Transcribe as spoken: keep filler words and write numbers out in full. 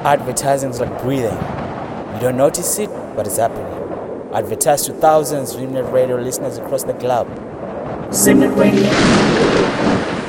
Advertising is like breathing. You don't notice it, but it's happening. Advertise to thousands of Simnet Radio listeners across the globe. Simnet Radio.